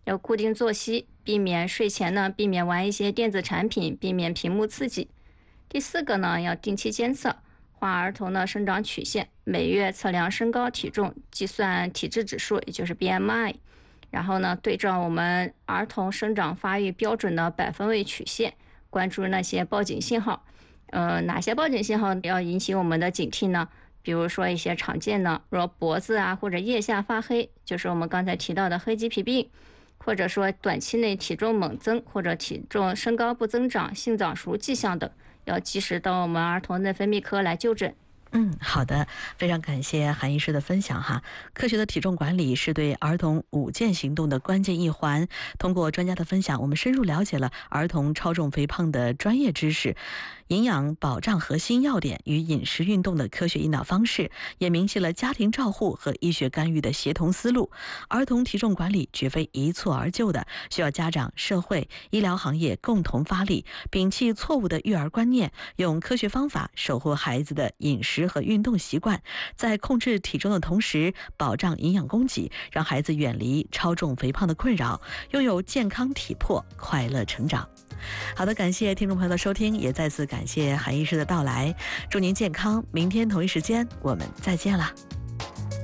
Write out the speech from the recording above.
要固定作息，避免睡前呢避免玩一些电子产品，避免屏幕刺激。第4个呢，要定期监测，画儿童的生长曲线，每月测量身高体重，计算体质指数，也就是 BMI。然后呢，对照我们儿童生长发育标准的百分位曲线，关注那些报警信号。哪些报警信号要引起我们的警惕呢？比如说一些常见的，如脖子啊或者腋下发黑，就是我们刚才提到的黑棘皮病，或者说短期内体重猛增或者体重身高不增长、性早熟迹象等，要及时到我们儿童内分泌科来就诊。 好的，非常感谢韩医师的分享哈。科学的体重管理是对儿童5健行动的关键一环。通过专家的分享，我们深入了解了儿童超重肥胖的专业知识、营养保障核心要点与饮食运动的科学引导方式，也明晰了家庭照护和医学干预的协同思路。儿童体重管理绝非一蹴而就的，需要家长、社会、医疗行业共同发力，摒弃错误的育儿观念，用科学方法守护孩子的饮食和运动习惯，在控制体重的同时保障营养供给，让孩子远离超重肥胖的困扰，拥有健康体魄，快乐成长。好的，感谢听众朋友的收听，也再次感谢韩医师的到来，祝您健康，明天同一时间我们再见了。